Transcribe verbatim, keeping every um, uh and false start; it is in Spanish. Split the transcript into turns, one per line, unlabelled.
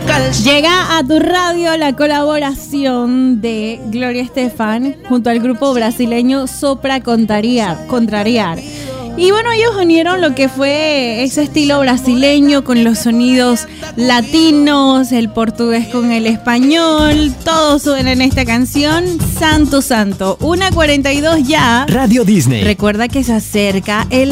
Llega a tu radio la colaboración de Gloria Estefan junto al grupo brasileño Sopra Contrariar. Contrariar. Y bueno, ellos unieron lo que fue ese estilo brasileño con los sonidos latinos, el portugués con el español, todo suena en esta canción, Santo Santo. una cuarenta y dos ya.
Radio Disney.
Recuerda que se acerca el